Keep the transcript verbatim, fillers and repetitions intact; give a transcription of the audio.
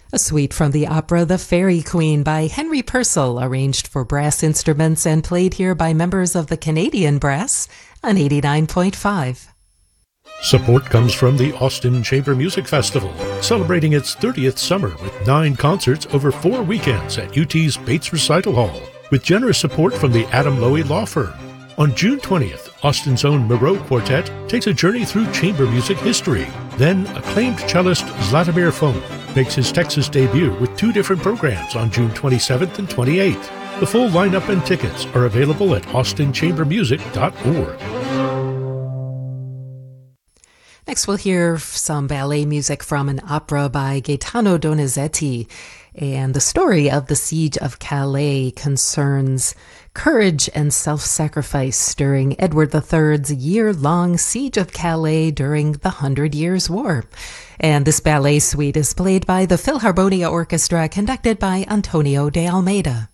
A suite from the opera The Fairy Queen by Henry Purcell, arranged for brass instruments and played here by members of the Canadian Brass on eighty-nine point five. Support comes from the Austin Chamber Music Festival, celebrating its thirtieth summer with nine concerts over four weekends at U T's Bates Recital Hall, with generous support from the Adam Lowy Law Firm. On June twentieth, Austin's own Moreau Quartet takes a journey through chamber music history. Then, acclaimed cellist Zlatomir Fon makes his Texas debut with two different programs on June twenty-seventh and twenty-eighth. The full lineup and tickets are available at austin chamber music dot org. Next, we'll hear some ballet music from an opera by Gaetano Donizetti. And the story of the Siege of Calais concerns courage and self-sacrifice during Edward the Third's year-long Siege of Calais during the Hundred Years' War. And this ballet suite is played by the Philharmonia Orchestra, conducted by Antonio de Almeida.